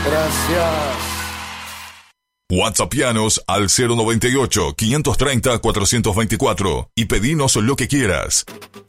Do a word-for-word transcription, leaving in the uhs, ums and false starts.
Gracias. WhatsAppianos al cero noventa y ocho, quinientos treinta, cuatrocientos veinticuatro y pedinos lo que quieras.